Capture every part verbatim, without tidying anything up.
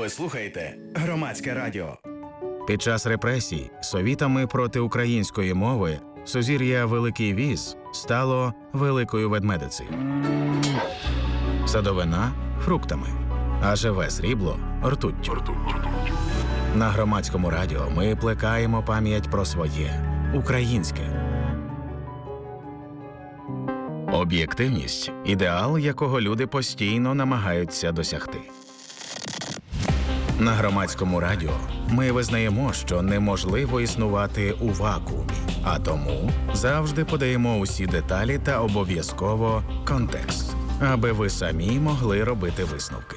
Ви слухаєте Громадське радіо. Під час репресій совітами проти української мови сузір'я Великий Віз стало Великою Ведмедицею. Садовина – фруктами, а живе срібло – ртуттю. На Громадському радіо ми плекаємо пам'ять про своє – українське. Об'єктивність – ідеал, якого люди постійно намагаються досягти. На Громадському радіо ми визнаємо, що неможливо існувати у вакуумі, а тому завжди подаємо усі деталі та обов'язково контекст, аби ви самі могли робити висновки.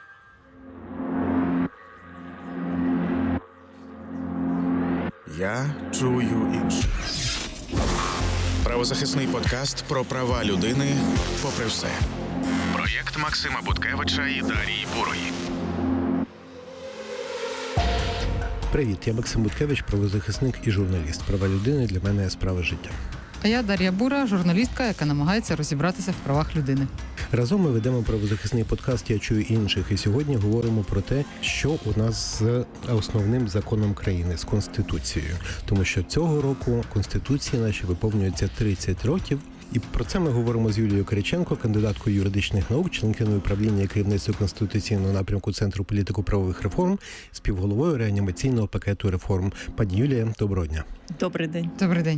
Я чую інших. Правозахисний подкаст про права людини попри все. Проєкт Максима Буткевича і Дарії Бурої. Привіт, я Максим Буткевич, правозахисник і журналіст. Права людини для мене – справа життя. А я Дар'я Бура, журналістка, яка намагається розібратися в правах людини. Разом ми ведемо правозахисний подкаст «Я чую інших» і сьогодні говоримо про те, що у нас з основним законом країни, з Конституцією. Тому що цього року Конституції наші виповнюється тридцять років. І про це ми говоримо з Юлією Кириченко, кандидаткою юридичних наук, членкиною правління і керівництва Конституційного напрямку Центру політико-правових реформ, співголовою реанімаційного пакету реформ. Пані Юлія, доброго дня. Добрий день. Добрий день.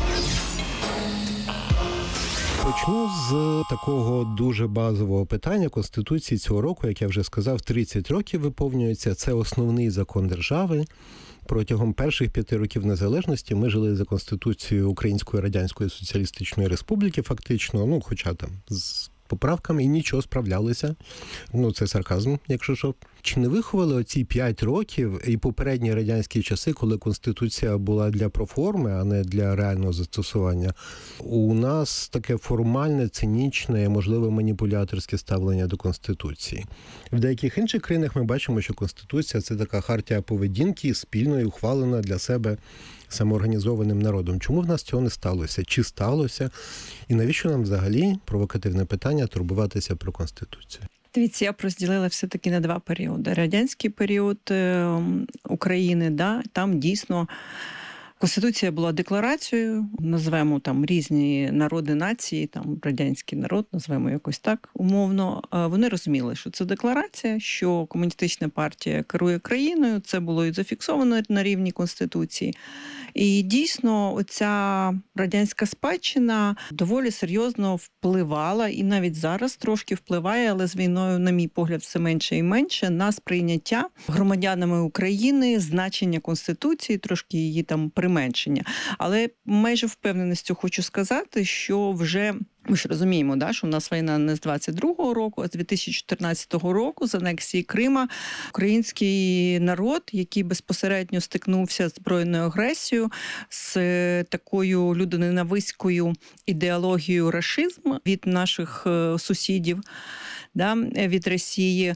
Почну з такого дуже базового питання Конституції цього року. Як я вже сказав, тридцять років виповнюється. Це основний закон держави. Протягом перших п'яти років незалежності ми жили за Конституцією Української Радянської Соціалістичної Республіки, фактично, ну, хоча там з поправками, і нічого, справлялися. Ну, це сарказм, якщо що. Чи не виховали оці п'ять років і попередні радянські часи, коли Конституція була для проформи, а не для реального застосування, у нас таке формальне, цинічне, можливо, маніпуляторське ставлення до Конституції? В деяких інших країнах ми бачимо, що Конституція – це така хартія поведінки, спільно і ухвалена для себе самоорганізованим народом. Чому в нас цього не сталося? Чи сталося? І навіщо нам взагалі, провокативне питання, турбуватися про Конституцію? Дивіться, я б розділила все-таки на два періоди. Радянський період України, да, там дійсно Конституція була декларацією, назвемо там різні народи, нації, там радянський народ, назвемо якось так умовно. Вони розуміли, що це декларація, що комуністична партія керує країною, це було і зафіксовано на рівні Конституції. І дійсно оця радянська спадщина доволі серйозно впливала, і навіть зараз трошки впливає, але з війною, на мій погляд, все менше і менше, на сприйняття громадянами України значення Конституції, трошки її там применшення. Але майже впевненістю хочу сказати, що вже ми ж розуміємо, да, що у нас війна не з двадцять другого року, а з дві тисячі чотирнадцятого року, з анексії Крима, український народ, який безпосередньо стикнувся з збройною агресією, з такою людоненавиською ідеологією рашизму від наших сусідів, да, від Росії,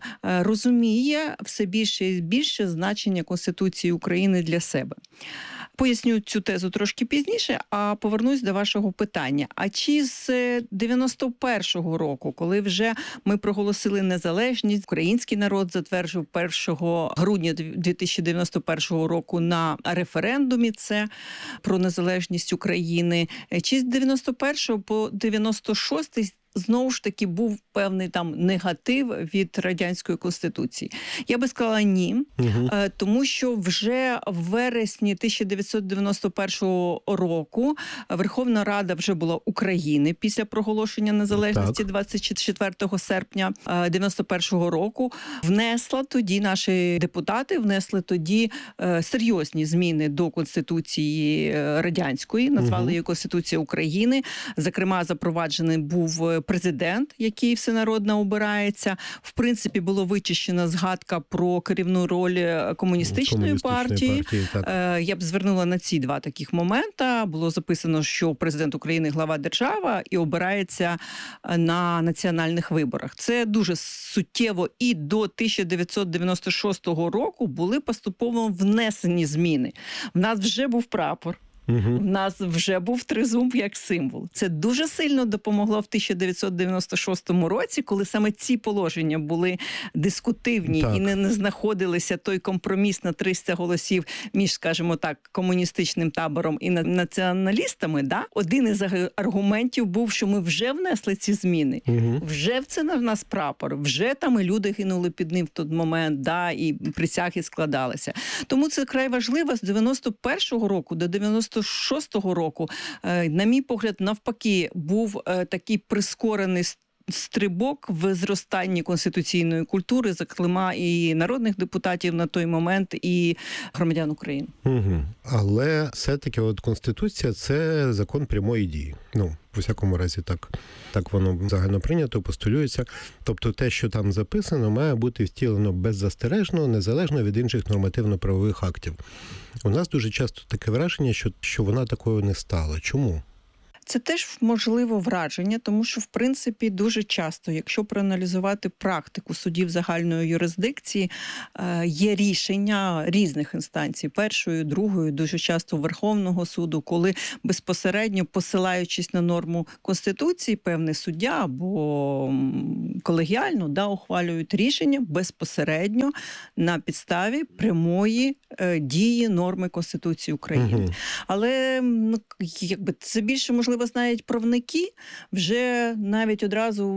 розуміє все більше і більше значення Конституції України для себе. Поясню цю тезу трошки пізніше, а повернусь до вашого питання. А чи з дев'яносто першого року, коли вже ми проголосили незалежність, український народ затверджив першого грудня дві тисячі дев'яносто першого року на референдумі це про незалежність України, чи з дев'яносто першого по дев'яносто шостий знову ж таки був певний там негатив від Радянської Конституції? Я би сказала ні, угу. Тому що вже в вересні тисяча дев'ятсот дев'яносто першого року Верховна Рада вже була України після проголошення незалежності так. двадцять четвертого серпня дев'яносто першого року. Внесла тоді, наші депутати внесли тоді серйозні зміни до Конституції Радянської, назвали угу. її Конституція України. Зокрема, запроваджений був президент, який всенародно обирається. В принципі, було вичищена згадка про керівну роль комуністичної, комуністичної партії. партії Я б звернула на ці два таких моменти. Було записано, що президент України – глава держави і обирається на національних виборах. Це дуже суттєво. І до тисяча дев'ятсот дев'яносто шостого року були поступово внесені зміни. В нас вже був прапор. Угу. В нас вже був тризуб як символ. Це дуже сильно допомогло в тисяча дев'ятсот дев'яносто шостому році, коли саме ці положення були дискутивні Так. і не, не знаходилися той компроміс на триста голосів між, скажімо так, комуністичним табором і націоналістами. Да? Один із аргументів був, що ми вже внесли ці зміни, Угу. вже це на нас прапор, вже там і люди гинули під ним в той момент, да, і присяги складалися. Тому це край важливо. З дев'яносто першого року до дев'яносто шостого року, на мій погляд, навпаки, був такий прискорений стрибок в зростанні конституційної культури, зокрема і народних депутатів на той момент, і громадян України. Угу. Але все-таки от Конституція – це закон прямої дії. Ну, в усякому разі, так, так воно загально прийнято, постулюється. Тобто те, що там записано, має бути втілено беззастережно, незалежно від інших нормативно-правових актів. У нас дуже часто таке враження, що, що вона такою не стала. Чому? Це теж можливо враження, тому що, в принципі, дуже часто, якщо проаналізувати практику судів загальної юрисдикції, є рішення різних інстанцій, першої, другої, дуже часто Верховного суду, коли безпосередньо, посилаючись на норму Конституції, певний суддя або колегіально да, ухвалюють рішення безпосередньо на підставі прямої дії норми Конституції України. Угу. Але ну, якби це більше можливо знають правники. Вже навіть одразу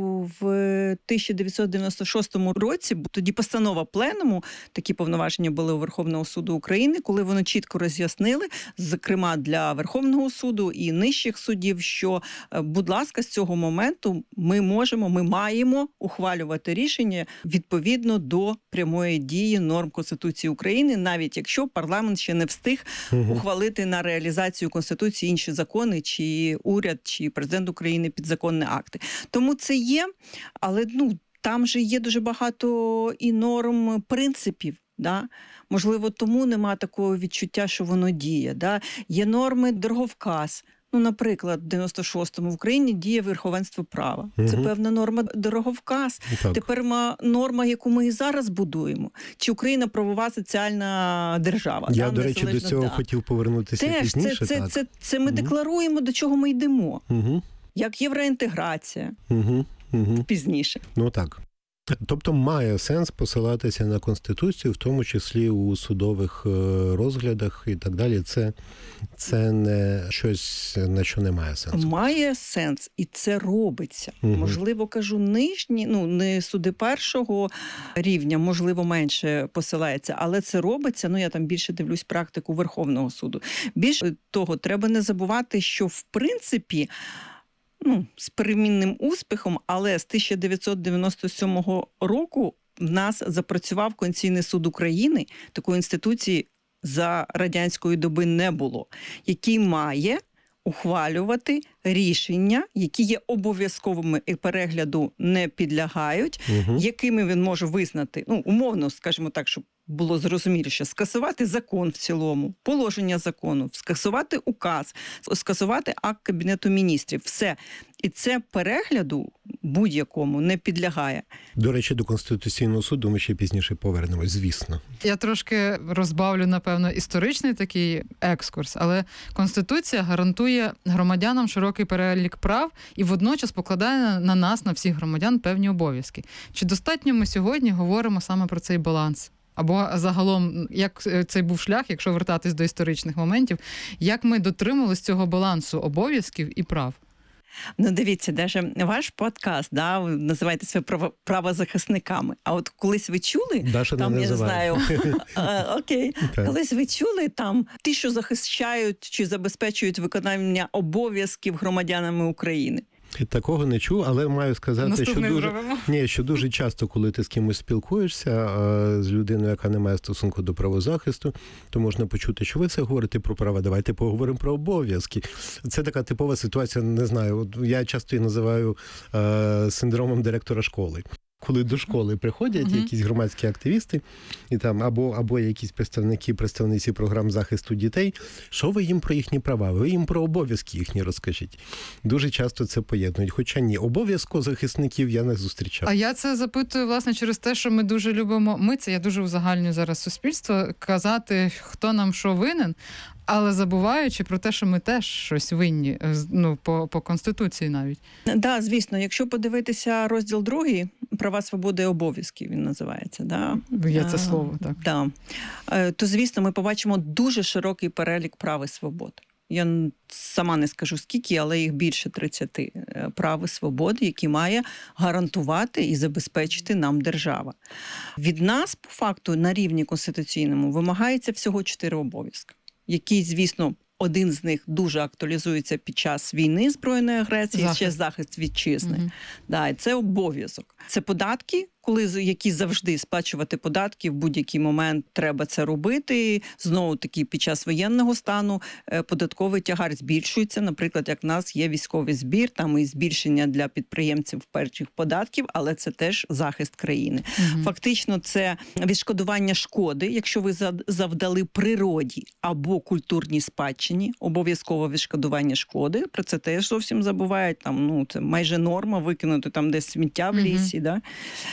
в тисяча дев'ятсот дев'яносто шостому році, тоді постанова Пленуму, такі повноваження були у Верховного суду України, коли вони чітко роз'яснили, зокрема для Верховного суду і нижчих судів, що, будь ласка, з цього моменту ми можемо, ми маємо ухвалювати рішення відповідно до прямої дії норм Конституції України, навіть якщо парламент ще не встиг угу. ухвалити на реалізацію Конституції інші закони, чи уряд, чи президент України підзаконні акти. Тому це є, але ну, там же є дуже багато і норм принципів. Да? Можливо, тому нема такого відчуття, що воно діє. Да? Є норми дороговказ. Ну, наприклад, в дев'яносто шостому в Україні діє верховенство права. Угу. Це певна норма дороговказ. Так. Тепер норма, яку ми і зараз будуємо. Чи Україна правова соціальна держава? Я, да? до речі, до цього да. хотів повернутися Теж, пізніше. Це, це, так. це, це ми угу. декларуємо, до чого ми йдемо. Угу. Як євроінтеграція. Угу. Угу. Пізніше. Ну так. Тобто має сенс посилатися на Конституцію, в тому числі у судових розглядах і так далі. Це, це не щось, на що не має сенсу. Має сенс, і це робиться. Угу. Можливо, кажу, нижні, ну, не суди першого рівня, можливо, менше посилається, але це робиться, ну, я там більше дивлюсь практику Верховного суду. Більше того, треба не забувати, що, в принципі, ну, з перемінним успіхом, але з тисяча дев'ятсот дев'яносто сьомого року в нас запрацював Конституційний суд України, такої інституції за радянської доби не було, який має ухвалювати рішення, які є обов'язковими і перегляду не підлягають, угу. якими він може визнати, ну, умовно, скажімо так, щоб було зрозуміліше, скасувати закон в цілому, положення закону, скасувати указ, скасувати акт Кабінету міністрів. Все. І це перегляду будь-якому не підлягає. До речі, до Конституційного суду ми ще пізніше повернемось, звісно. Я трошки розбавлю, напевно, історичний такий екскурс, але Конституція гарантує громадянам широкий перелік прав і водночас покладає на нас, на всіх громадян, певні обов'язки. Чи достатньо ми сьогодні говоримо саме про цей баланс? Або загалом, як цей був шлях, якщо вертатись до історичних моментів, як ми дотримувались цього балансу обов'язків і прав? Ну, дивіться, даже ваш подкаст, да, ви називаєте себе право, правозахисниками. А от колись ви чули, Даша там, не я називає. знаю, а, окей, колись ви чули, там, ті, що захищають чи забезпечують виконання обов'язків громадянами України? Такого не чув, але маю сказати, Наступний що дуже, ні, що дуже часто, коли ти з кимось спілкуєшся, з людиною, яка не має стосунку до правозахисту, то можна почути, що ви це говорите про права, давайте поговоримо про обов'язки. Це така типова ситуація, не знаю, я часто її називаю е, синдромом директора школи. Коли до школи приходять uh-huh. якісь громадські активісти, і там або, або якісь представники, представниці програм захисту дітей, що ви їм про їхні права? Ви їм про обов'язки їхні розкажіть. Дуже часто це поєднують. Хоча ні, обов'язку захисників я не зустрічав. А я це запитую, власне, через те, що ми дуже любимо, ми це, я дуже узагальнюю зараз суспільство, казати, хто нам що винен. Але забуваючи про те, що ми теж щось винні, ну, по, по Конституції навіть. Так, да, звісно, якщо подивитися розділ другий, права, свободи і обов'язки, він називається. Да? Є це слово, так. Да. То, звісно, ми побачимо дуже широкий перелік прав і свобод. Я сама не скажу скільки, але їх більше тридцяти прав і свобод, які має гарантувати і забезпечити нам держава. Від нас, по факту, на рівні конституційному вимагається всього чотири обов'язки, які, звісно, один з них дуже актуалізується під час війни, збройної агресії, захист. ще захист вітчизни. Угу. Да, і це обов'язок. Це податки, коли, які завжди сплачувати податки, в будь-який момент треба це робити. Знову таки, під час воєнного стану податковий тягар збільшується. Наприклад, як в нас є військовий збір, там і збільшення для підприємців перших податків, але це теж захист країни. Угу. Фактично, це відшкодування шкоди, якщо ви завдали природі або культурній спадщині, обов'язково відшкодування шкоди. Про це теж зовсім забувають. Там, ну, це майже норма, викинути там десь сміття в лісі, угу. да?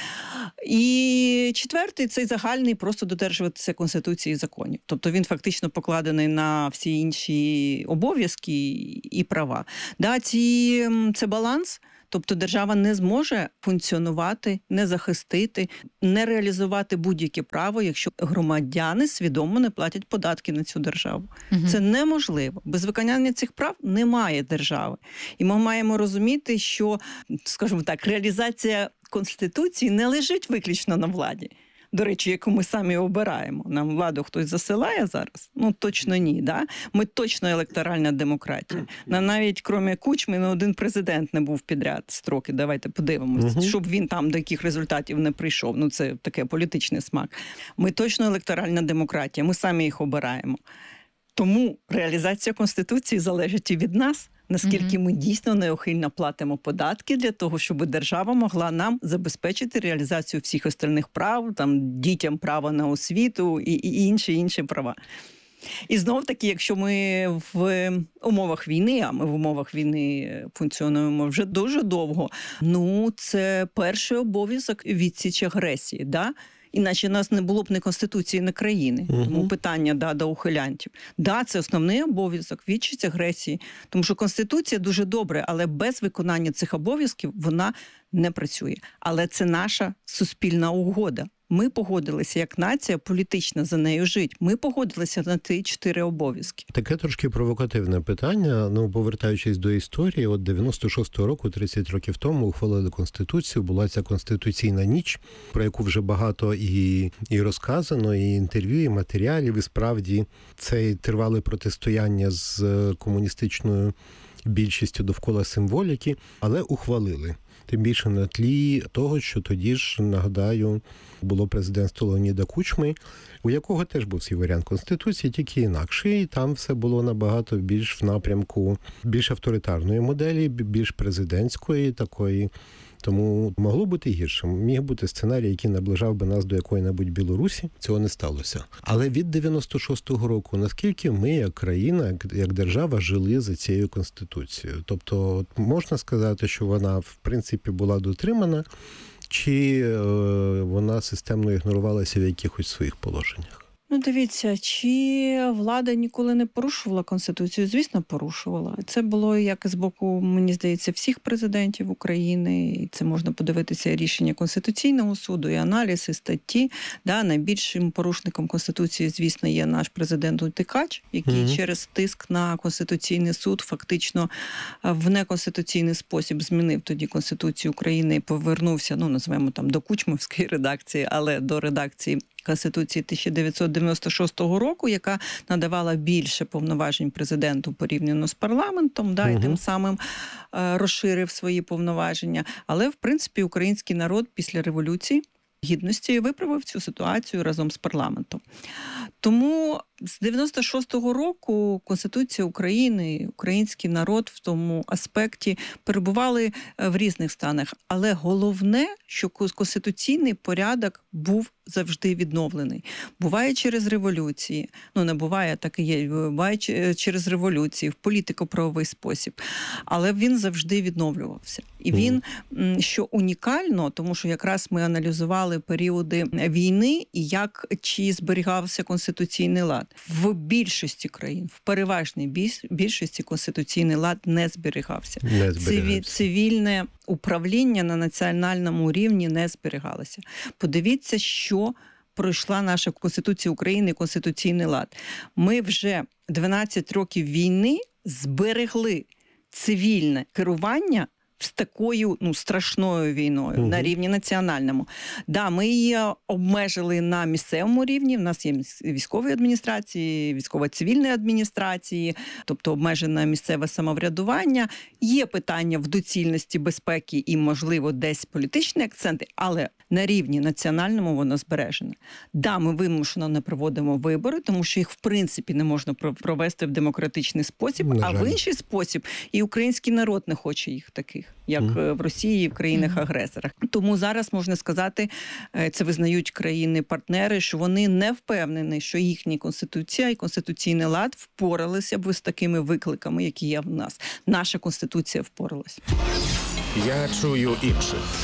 І четвертий – це загальний, просто додержуватися Конституції і законів. Тобто він фактично покладений на всі інші обов'язки і права. Да, ці, це баланс. Тобто держава не зможе функціонувати, не захистити, не реалізувати будь-яке право, якщо громадяни свідомо не платять податки на цю державу. Угу. Це неможливо. Без виконання цих прав немає держави. І ми маємо розуміти, що, скажімо так, реалізація Конституції не лежить виключно на владі. До речі, яку ми самі обираємо. Нам владу хтось засилає зараз? Ну, точно ні. Да? Ми точно електоральна демократія. На навіть, крім Кучми, не один президент не був підряд строки. Давайте подивимося, угу. щоб він там до яких результатів не прийшов. Ну, це таке політичний смак. Ми точно електоральна демократія. Ми самі їх обираємо. Тому реалізація Конституції залежить і від нас. Наскільки ми дійсно неухильно платимо податки для того, щоб держава могла нам забезпечити реалізацію всіх остальних прав, там, дітям право на освіту і, і інші, інші права. І знов-таки, якщо ми в умовах війни, а ми в умовах війни функціонуємо вже дуже довго, ну, це перший обов'язок відсіч агресії, да? Іначе у нас не було б ні Конституції, ні країни. Угу. Тому питання да, до ухилянтів. Да, це основний обов'язок, відсіч агресії. Тому що Конституція дуже добре, але без виконання цих обов'язків вона не працює. Але це наша суспільна угода. Ми погодилися, як нація політична, за нею жити. Ми погодилися на ті чотири обов'язки. Таке трошки провокативне питання. Ну, повертаючись до історії, от дев'яносто шостого року, тридцять років тому, ухвалили Конституцію. Була ця Конституційна ніч, про яку вже багато і, і розказано, і інтерв'ю, і матеріалів. І справді це тривале протистояння з комуністичною більшістю довкола символіки, але ухвалили. Тим більше на тлі того, що тоді ж, нагадаю, було президентство Леоніда Кучми, у якого теж був свій варіант Конституції, тільки інакший. І там все було набагато більш в напрямку більш авторитарної моделі, більш президентської такої. Тому могло бути гірше. Міг бути сценарій, який наближав би нас до якої-небудь Білорусі. Цього не сталося. Але від дев'яносто шостого року, наскільки ми, як країна, як держава, жили за цією Конституцією? Тобто, от можна сказати, що вона, в принципі, була дотримана, чи е, вона системно ігнорувалася в якихось своїх положеннях? Ну, дивіться, чи влада ніколи не порушувала Конституцію? Звісно, порушувала. Це було як з боку, мені здається, всіх президентів України. І це можна подивитися рішення Конституційного суду, і аналіз, і статті. Да, найбільшим порушником Конституції, звісно, є наш президент Утикач, який mm-hmm. через тиск на Конституційний суд фактично в неконституційний спосіб змінив тоді Конституцію України і повернувся, ну, називаємо там, до кучмівської редакції, але до редакції Конституції тисяча дев'ятсот дев'яносто шостого року, яка надавала більше повноважень президенту порівняно з парламентом, да, угу. і тим самим е, розширив свої повноваження. Але, в принципі, український народ після революції гідності виправив цю ситуацію разом з парламентом. Тому з дев'яносто шостого року Конституція України, український народ в тому аспекті перебували в різних станах. Але головне, що конституційний порядок був завжди відновлений. Буває через революції, ну не буває, так і є, буває через революції, в політико-правовий спосіб. Але він завжди відновлювався. І він, що унікально, тому що якраз ми аналізували періоди війни і як, чи зберігався конституційний лад. лад. В більшості країн, в переважній більшості конституційний лад не зберігався. Не зберігався. Цивільне управління на національному рівні не зберігалося. Подивіться, що пройшла наша Конституція України, Конституційний лад. Ми вже дванадцять років війни зберегли цивільне керування з такою ну, страшною війною угу. на рівні національному. Да, ми її обмежили на місцевому рівні, в нас є військові адміністрації, військово-цивільні адміністрації, тобто обмежене місцеве самоврядування. Є питання в доцільності безпеки і, можливо, десь політичні акценти, але на рівні національному воно збережене. Да, ми вимушено не проводимо вибори, тому що їх, в принципі, не можна провести в демократичний спосіб, а в інший спосіб і український народ не хоче їх таких, як mm. в Росії і в країнах-агресорах. Тому зараз, можна сказати, це визнають країни-партнери, що вони не впевнені, що їхня Конституція і Конституційний лад впоралися б з такими викликами, які є в нас. Наша Конституція впоралась. Я чую інших.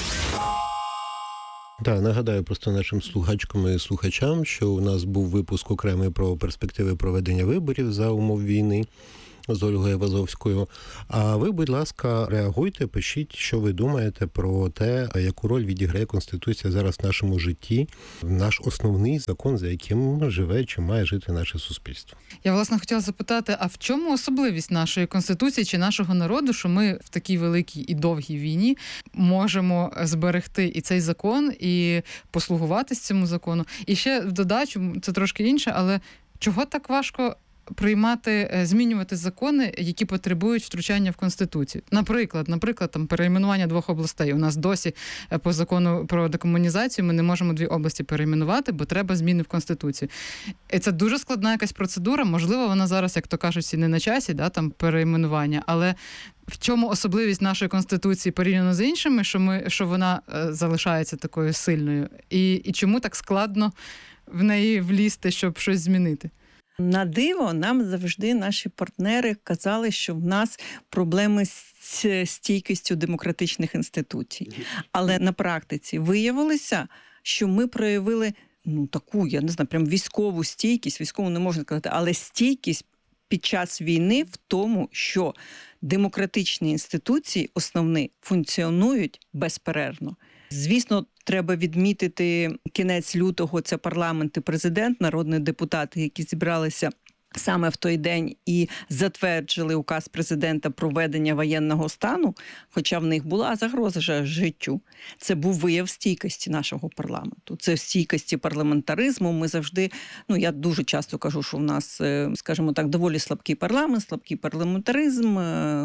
Так, нагадаю просто нашим слухачкам і слухачам, що у нас був випуск окремий про перспективи проведення виборів за умов війни з Ольгою Вазовською. А ви, будь ласка, реагуйте, пишіть, що ви думаєте про те, яку роль відіграє Конституція зараз в нашому житті, наш основний закон, за яким живе чи має жити наше суспільство. Я, власне, хотіла запитати, а в чому особливість нашої Конституції чи нашого народу, що ми в такій великій і довгій війні можемо зберегти і цей закон, і послугуватись цьому закону? І ще в додачу, це трошки інше, але чого так важко приймати, змінювати закони, які потребують втручання в Конституцію. Наприклад, наприклад, там перейменування двох областей. У нас досі по закону про декомунізацію ми не можемо дві області перейменувати, бо треба зміни в Конституцію. І це дуже складна якась процедура. Можливо, вона зараз, як то кажуть, і не на часі, да, там перейменування, але в чому особливість нашої Конституції порівняно з іншими, що ми, що вона е, залишається такою сильною? І, і чому так складно в неї влізти, щоб щось змінити? На диво, нам завжди наші партнери казали, що в нас проблеми з стійкістю демократичних інституцій. Але на практиці виявилося, що ми проявили ну, таку, я не знаю, прям військову стійкість, військову не можна сказати, але стійкість під час війни в тому, що демократичні інституції основні функціонують безперервно. Звісно, треба відмітити кінець лютого, це парламент і президент, народні депутати, які зібралися саме в той день і затверджили указ президента про введення воєнного стану, хоча в них була загроза життю. Це був вияв стійкості нашого парламенту. Це стійкості парламентаризму. Ми завжди, ну я дуже часто кажу, що в нас, скажімо так, доволі слабкий парламент, слабкий парламентаризм,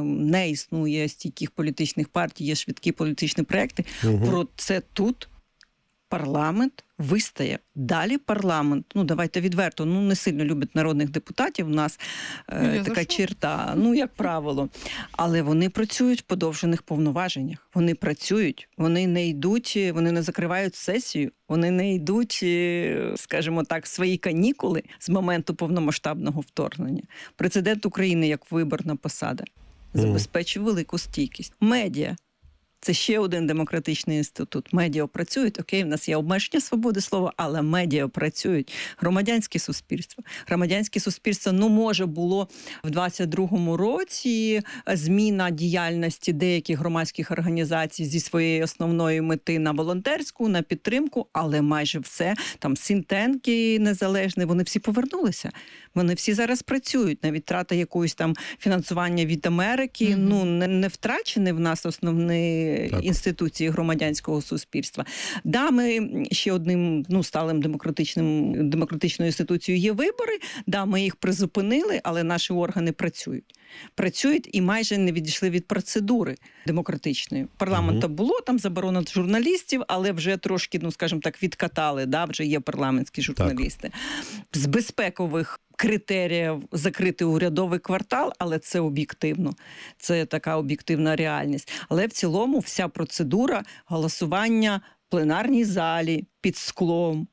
не існує стійких політичних партій, є швидкі політичні проекти. Угу. Про це тут парламент вистояв. Далі парламент, ну давайте відверто, ну не сильно любить народних депутатів, у нас е, така черта, ну як правило. Але вони працюють в подовжених повноваженнях. Вони працюють, вони не йдуть, вони не закривають сесію, вони не йдуть, скажімо так, в свої канікули з моменту повномасштабного вторгнення. Президент України, як виборна посада, забезпечив велику стійкість. Медіа. Це ще один демократичний інститут. Медіа працюють, окей, в нас є обмеження свободи слова, але медіа працюють. Громадянське суспільство. Громадянське суспільство, ну, може, було в двадцять другому році зміна діяльності деяких громадських організацій зі своєї основної мети на волонтерську, на підтримку, але майже все, там, синтенки незалежні, вони всі повернулися. Вони всі зараз працюють. Навіть трата якоїсь там фінансування від Америки, mm-hmm. ну, не, не втрачені в нас основні так. інституції громадянського суспільства. Да, ми ще одним, ну, сталим демократичним, демократичною інституцією є вибори, да, ми їх призупинили, але наші органи працюють. Працюють і майже не відійшли від процедури демократичної. Парламента mm-hmm. було, там заборона журналістів, але вже трошки, ну, скажімо так, відкатали, да, вже є парламентські журналісти. Так. З безпекових критеріїв закрити урядовий квартал, але це об'єктивно. Це така об'єктивна реальність. Але в цілому вся процедура голосування в пленарній залі, під склом,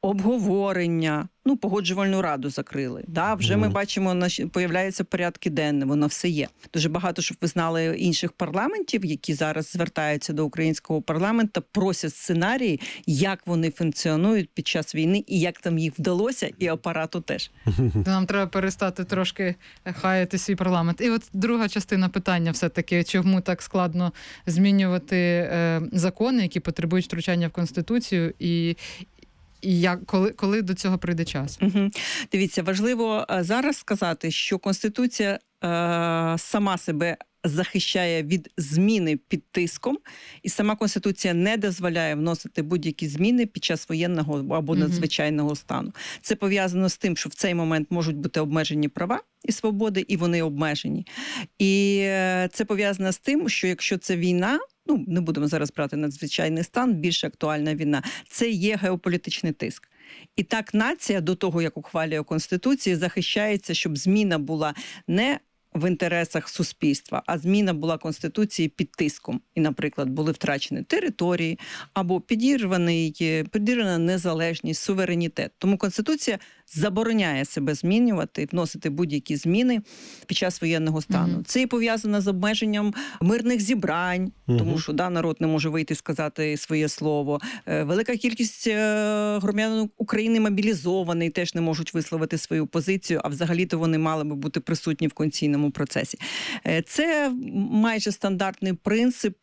обговорення. Ну, погоджувальну раду закрили. Да? Вже mm. ми бачимо, наші появляються порядки денні, воно все є. Дуже багато, щоб ви знали, інших парламентів, які зараз звертаються до українського парламенту, просять сценарії, як вони функціонують під час війни і як там їх вдалося, і апарату теж. Нам треба перестати трошки хаяти свій парламент. І от друга частина питання все-таки, чому так складно змінювати е, закони, які потребують втручання в Конституцію, і І як, коли, коли до цього прийде час? Угу. Дивіться, важливо зараз сказати, що Конституція е, сама себе захищає від зміни під тиском, і сама Конституція не дозволяє вносити будь-які зміни під час воєнного або надзвичайного стану. Це пов'язано з тим, що в цей момент можуть бути обмежені права і свободи, і вони обмежені. І це пов'язано з тим, що якщо це війна, ну, не будемо зараз брати надзвичайний стан, більш актуальна війна, це є геополітичний тиск. І так нація до того, як ухвалює Конституцію, захищається, щоб зміна була не в інтересах суспільства, а зміна була Конституції під тиском. І, наприклад, були втрачені території або підірваний, підірвана незалежність, суверенітет. Тому Конституція забороняє себе змінювати, вносити будь-які зміни під час воєнного стану. Mm-hmm. Це і пов'язано з обмеженням мирних зібрань, mm-hmm. тому що да, народ не може вийти сказати своє слово. Велика кількість громадян України мобілізовані, теж не можуть висловити свою позицію, а взагалі-то вони мали би бути присутні в конституційному процесі. Це майже стандартний принцип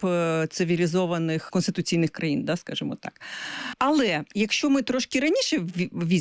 цивілізованих конституційних країн, да, скажімо так. Але якщо ми трошки раніше візьмемо